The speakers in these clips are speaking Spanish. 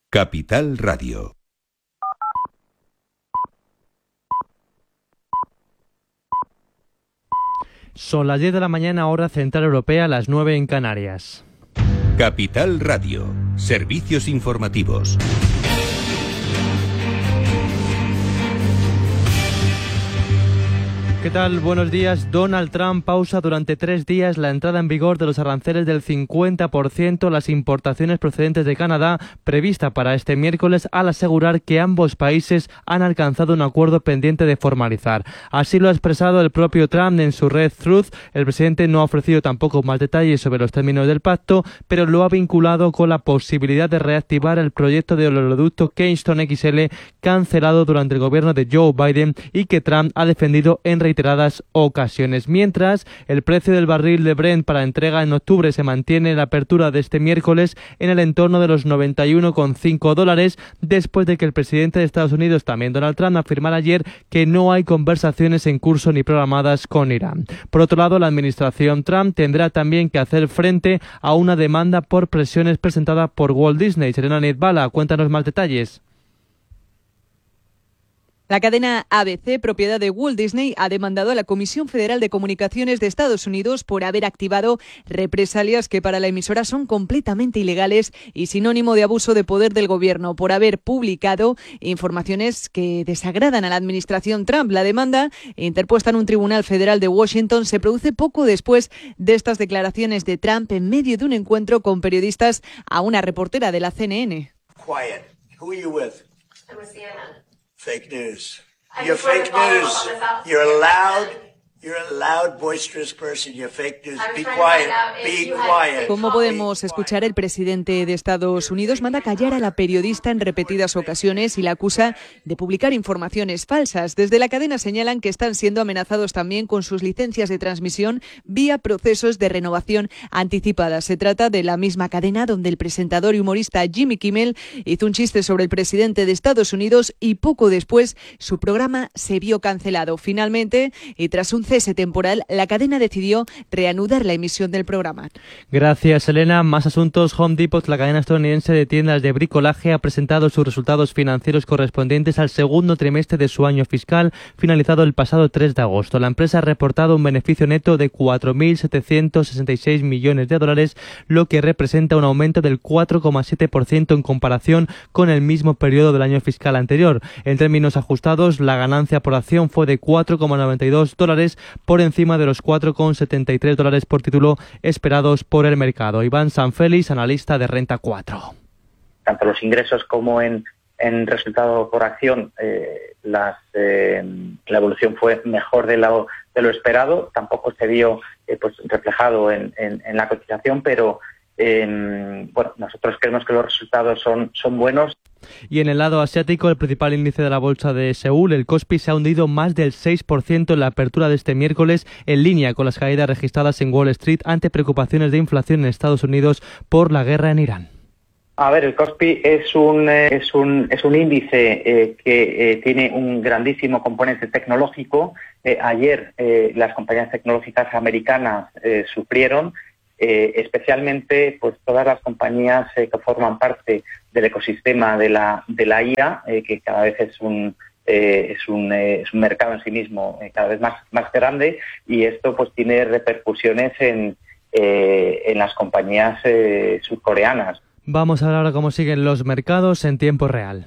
Capital Radio. Son las 10 de la mañana, hora central europea, las 9 en Canarias. Capital Radio. Servicios informativos. ¿Qué tal? Buenos días. Donald Trump pausa durante 3 días la entrada en vigor de los aranceles del 50% a las importaciones procedentes de Canadá, prevista para este miércoles, al asegurar que ambos países han alcanzado un acuerdo pendiente de formalizar. Así lo ha expresado el propio Trump en su red Truth. El presidente no ha ofrecido tampoco más detalles sobre los términos del pacto, pero lo ha vinculado con la posibilidad de reactivar el proyecto de oleoducto Keystone XL, cancelado durante el gobierno de Joe Biden y que Trump ha defendido en reiteradas ocasiones. Mientras, el precio del barril de Brent para entrega en octubre se mantiene en la apertura de este miércoles en el entorno de los $91,5, después de que el presidente de Estados Unidos, también Donald Trump, afirmara ayer que no hay conversaciones en curso ni programadas con Irán. Por otro lado, la administración Trump tendrá también que hacer frente a una demanda por presiones presentada por Walt Disney. Serena Nitbala, cuéntanos más detalles. La cadena ABC, propiedad de Walt Disney, ha demandado a la Comisión Federal de Comunicaciones de Estados Unidos por haber activado represalias que para la emisora son completamente ilegales y sinónimo de abuso de poder del gobierno, por haber publicado informaciones que desagradan a la administración Trump. La demanda, interpuesta en un tribunal federal de Washington, se produce poco después de estas declaraciones de Trump en medio de un encuentro con periodistas a una reportera de la CNN. Quiet. Who are you with? I'm with CNN. Fake news. You're fake news. You're a loud, boisterous person. You're fake news. Be quiet. Be quiet. Como podemos escuchar, el presidente de Estados Unidos manda callar a la periodista en repetidas ocasiones y la acusa de publicar informaciones falsas. Desde la cadena señalan que están siendo amenazados también con sus licencias de transmisión vía procesos de renovación anticipada. Se trata de la misma cadena donde el presentador y humorista Jimmy Kimmel hizo un chiste sobre el presidente de Estados Unidos y poco después su programa se vio cancelado. Finalmente, y tras un cese temporal, la cadena decidió reanudar la emisión del programa. Gracias, Elena. Más asuntos. Home Depot, la cadena estadounidense de tiendas de bricolaje, ha presentado sus resultados financieros correspondientes al segundo trimestre de su año fiscal, finalizado el pasado 3 de agosto. La empresa ha reportado un beneficio neto de $4.766 millones, lo que representa un aumento del 4,7% en comparación con el mismo periodo del año fiscal anterior. En términos ajustados, la ganancia por acción fue de $4,92, por encima de los $4,73 por título esperados por el mercado. Iván Sanfélix, analista de Renta 4. Tanto los ingresos como en resultado por acción, la evolución fue mejor de lo esperado. Tampoco se vio reflejado en la cotización, pero nosotros creemos que los resultados son buenos. Y en el lado asiático, el principal índice de la bolsa de Seúl, el Kospi, se ha hundido más del 6% en la apertura de este miércoles, en línea con las caídas registradas en Wall Street ante preocupaciones de inflación en Estados Unidos por la guerra en Irán. A ver, el Kospi es un índice que tiene un grandísimo componente tecnológico. Ayer las compañías tecnológicas americanas sufrieron, especialmente pues todas las compañías que forman parte del ecosistema de la IA, que cada vez es un mercado en sí mismo cada vez más grande, y esto pues tiene repercusiones en las compañías surcoreanas. Vamos a ver ahora cómo siguen los mercados en tiempo real.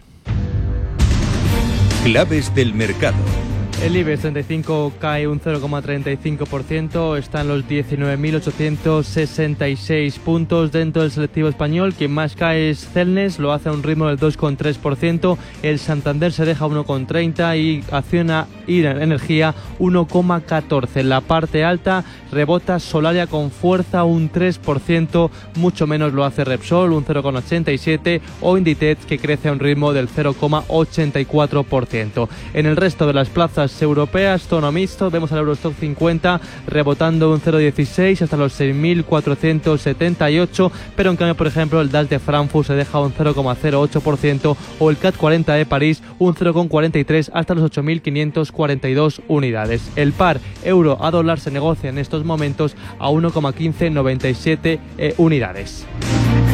Claves del mercado. El IBEX 35 cae un 0,35%, está en los 19.866 puntos. Dentro del selectivo español, quien más cae es Celnes, lo hace a un ritmo del 2,3%. El Santander se deja 1,30% y Acciona Energía 1,14%. En la parte alta rebota Solaria con fuerza un 3%, mucho menos lo hace Repsol, un 0,87%, o Inditex, que crece a un ritmo del 0,84%. En el resto de las plazas europeas, tono mixto, vemos al Eurostock 50 rebotando un 0,16 hasta los 6.478, pero en cambio, por ejemplo, el DAX de Frankfurt se deja un 0,08% o el CAC 40 de París un 0,43 hasta los 8.542 unidades. El par euro a dólar se negocia en estos momentos a 1,1597 unidades.